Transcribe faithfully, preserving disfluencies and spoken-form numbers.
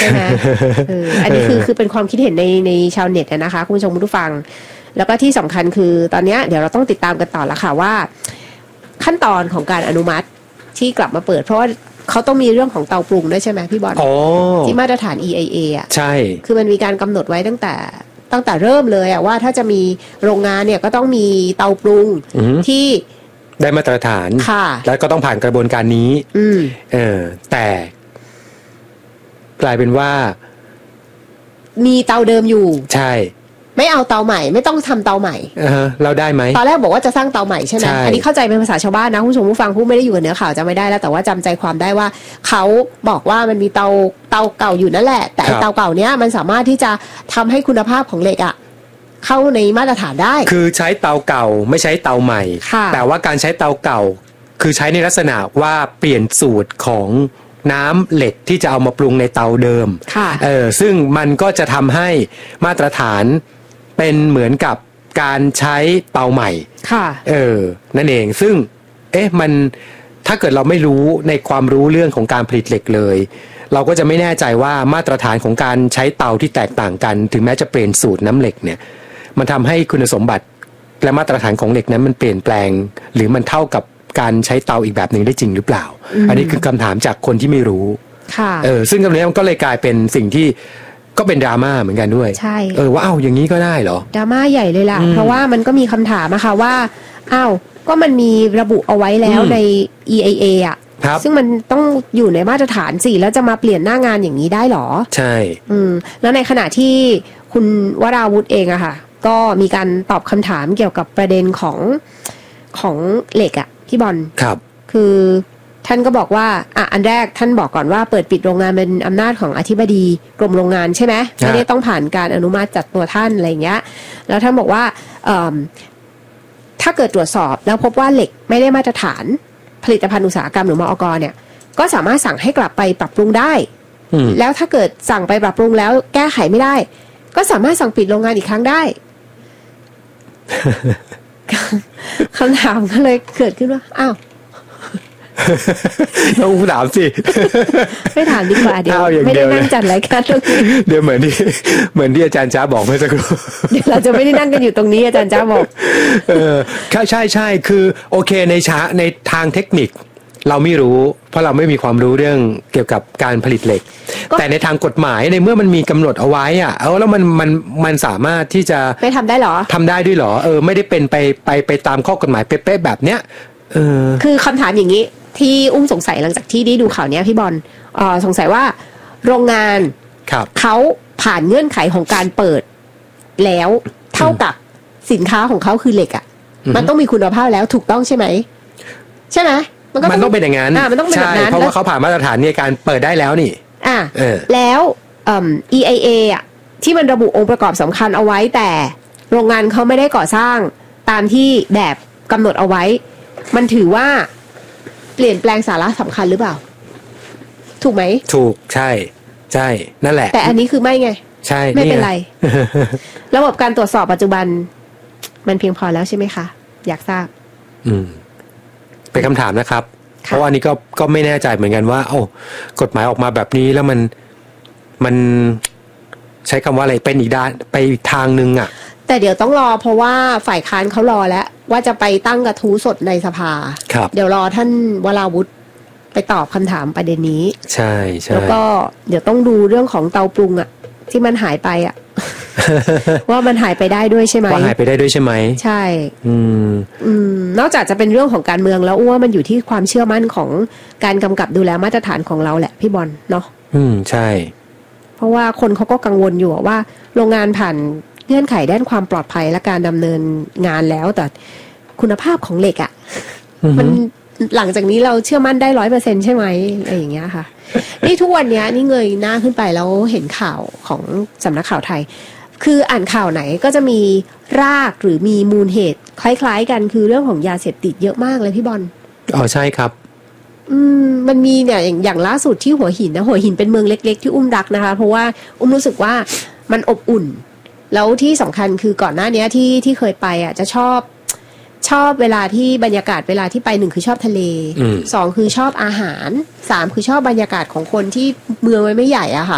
ไหม เอออันนี้คือคือเป็นความคิดเห็นในในชาวเน็ตนะคะคุณผู้ชมคุณผู้ฟังแล้วก็ที่สำคัญคือตอนนี้เดี๋ยวเราต้องติดตามกันต่อละค่ะว่าขั้นตอนของการอนุมัติที่กลับมาเปิดเพราะว่าเขาต้องมีเรื่องของเตาปรุงด้วยใช่ไหมพี่บอลที่มาตรฐาน อี ไอ เอ อ่ะใช่คือมันมีการกำหนดไว้ตั้งแต่ตั้งแต่เริ่มเลยอ่ะว่าถ้าจะมีโรงงานเนี่ยก็ต้องมีเตาปรุงที่ได้มาตรฐานแล้วก็ต้องผ่านกระบวนการนี้เออแต่กลายเป็นว่ามีเตาเดิมอยู่ใช่ไม่เอาเตาใหม่ไม่ต้องทำเตาใหม่เออเราได้ไหมตอนแรกบอกว่าจะสร้างเตาใหม่ใช่ไหมอันนี้เข้าใจเป็นภาษาชาวบ้านนะคุณผู้ชมผู้ฟังผู้ไม่ได้อยู่กับเนื้อข่าวจะไม่ได้แล้วแต่ว่าจำใจความได้ว่าเขาบอกว่ามันมีเตาเตาเก่าอยู่นั่นแหละแต่เตาเก่าเนี้ยมันสามารถที่จะทำให้คุณภาพของเหล็กอะเข้าในมาตรฐานได้คือใช้เตาเก่าไม่ใช้เตาใหม่แต่ว่าการใช้เตาเก่าคือใช้ในลักษณะว่าเปลี่ยนสูตรของน้ำเหล็กที่จะเอามาปรุงในเตาเดิมเออซึ่งมันก็จะทำให้มาตรฐานเป็นเหมือนกับการใช้เตาใหม่ค่ะเออนั่นเองซึ่งเอ๊ะมันถ้าเกิดเราไม่รู้ในความรู้เรื่องของการผลิตเหล็กเลยเราก็จะไม่แน่ใจว่ามาตรฐานของการใช้เตาที่แตกต่างกันถึงแม้จะเปลี่ยนสูตรน้ำเหล็กเนี่ยมันทำให้คุณสมบัติและมาตรฐานของเหล็กนั้นมันเปลี่ยนแปลงหรือมันเท่ากับการใช้เตาอีกแบบหนึ่งได้จริงหรือเปล่า อ, อันนี้คือคำถามจากคนที่ไม่รู้ค่ะเออซึ่งตรงนี้มันก็เลยกลายเป็นสิ่งที่ก็เป็นดราม่าเหมือนกันด้วยใช่เออว่าอ้าวอย่างนี้ก็ได้เหรอดราม่าใหญ่เลยล่ะเพราะว่ามันก็มีคำถามนะคะว่าอ้าวก็มันมีระบุเอาไว้แล้วใน อี ไอ เอ อ่ะซึ่งมันต้องอยู่ในมาตรฐานสิแล้วจะมาเปลี่ยนหน้างานอย่างนี้ได้หรอใช่อืมแล้วในขณะที่คุณวราวุธเองอะค่ะก็มีการตอบคำถามเกี่ยวกับประเด็นของของเหล็กอะพี่บอลครับคือท่านก็บอกว่าอ่ะอันแรกท่านบอกก่อนว่าเปิดปิดโรงงานเป็นอำนาจของอธิบดีกรมโรงงานใช่ไหมไม่ได้ต้องผ่านการอนุมัติจากตัวท่านอะไรอย่างเงี้ยแล้วท่านบอกว่าถ้าเกิดตรวจสอบแล้วพบว่าเหล็กไม่ได้มาตรฐานผลิตภัณฑ์อุตสาหกรรมหรือมอก.เนี่ยก็สามารถสั่งให้กลับไปปรับปรุงได้แล้วถ้าเกิดสั่งไปปรับปรุงแล้วแก้ไขไม่ได้ก็สามารถสั่งปิดโรงงานอีกครั้งได้ คำถามก็เลยเกิดขึ้นว่าอ้าวต้องถามสิไม่ถามดีกว่าเดี๋ยวไม่ได้นั่งจัดรายการตรงนี้เดี๋ยวเหมือนที่เหมือนที่อาจารย์จ้าบอกเมื่อสักครู่เดี๋ยวเราจะไม่ได้นั่งกันอยู่ตรงนี้อาจารย์จ้าบอกเออใช่ใช่ใช่คือโอเคในช้าในทางเทคนิคเราไม่รู้เพราะเราไม่มีความรู้เรื่องเกี่ยวกับการผลิตเหล็กแต่ในทางกฎหมายในเมื่อมันมีกำหนดเอาไว้อ่ะเออแล้วมันมันมันสามารถที่จะไปทำได้หรอทำได้ด้วยหรอเออไม่ได้เป็นไปไปไปตามข้อกฎหมายเป๊ะๆแบบเนี้ยเออคือคำถามอย่างนี้ที่อุ้มสงสัยหลังจากที่ได้ดูข่าวนี้พี่บอลเอ่อสงสัยว่าโรงงานเขาผ่านเงื่อนไขของการเปิดแล้วเท่ากับสินค้าของเขาคือเหล็กอ่ะมันต้องมีคุณภาพแล้วถูกต้องใช่ไหมใช่ไหมมันก็มันต้องเป็นอย่างนั้นมันต้องเป็นแบบนั้นเพราะว่าเขาผ่านมาตรฐานในการเปิดได้แล้วนี่อ่าแล้วเอ่อ อี ไอ เอ อ่ะที่มันระบุองค์ประกอบสำคัญเอาไว้แต่โรงงานเขาไม่ได้ก่อสร้างตามที่แบบกำหนดเอาไว้มันถือว่าเปลี่ยนแปลงสาระสำคัญหรือเปล่าถูกไหมถูกใช่ใช่นั่นแหละแต่อันนี้คือไม่ไงใช่ไม่เป็นไร ระบบการตรวจสอบปัจจุบันมันเพียงพอแล้วใช่ไหมคะอยากทราบอืมเป็นคำถามนะครับเพราะว่านี้ก็ก็ไม่แน่ใจเหมือนกันว่าโอ้กฎหมายออกมาแบบนี้แล้วมันมันใช้คำว่าอะไรเป็นอีกด้านไปอีกทางนึงอ่ะแต่เดี๋ยวต้องรอเพราะว่าฝ่ายค้านเขารอแล้วว่าจะไปตั้งกระทู้สดในสภาเดี๋ยวรอท่านวราวุธไปตอบคำถามประเด็นนี้ใช่ใช่แล้วก็เดี๋ยวต้องดูเรื่องของเตาปรุงอ่ะที่มันหายไปอ่ะ ว่ามันหายไปได้ด้วยใช่ไหมว่าหายไปได้ด้วยใช่ไหมใช่อืมอืมนอกจากจะเป็นเรื่องของการเมืองแล้วว่ามันอยู่ที่ความเชื่อมั่นของการกำกับดูแลมาตรฐานของเราแหละพี่บอลเนาะอืมใช่เพราะว่าคนเขาก็กังวลอยู่ว่าโรงงานผ่านเงื่อนไขด้านความปลอดภัยและการดำเนินงานแล้วแต่คุณภาพของเหล็กอ่ะ มันหลังจากนี้เราเชื่อมั่นได้ร้อยเปอร์เซ็นต์ใช่ไหมอะไรอย่างเงี้ยค่ะ นี่ทุกวันนี้นี่เงยหน้าขึ้นไปแล้วเห็นข่าวของสำนักข่าวไทยคืออ่านข่าวไหนก็จะมีรากหรือมีมูลเหตุคล้ายๆกันคือเรื่องของยาเสพติดเยอะมากเลยพี่บอลอ๋อใช่ครับอืมมันมีเนี่ยอย่างอย่างล่าสุดที่หัวหินนะหัวหินเป็นเมืองเล็กๆที่อุ้มรักนะคะเพราะว่าอุ้มรู้สึกว่ามันอบอุ่นแล้วที่สำคัญคือก่อนหน้านี้ที่ที่เคยไปอ่ะจะชอบชอบเวลาที่บรรยากาศเวลาที่ไปหนึ่งคือชอบทะเลสองคือชอบอาหารสามคือชอบบรรยากาศของคนที่เมืองมันไม่ใหญ่อะค่ะ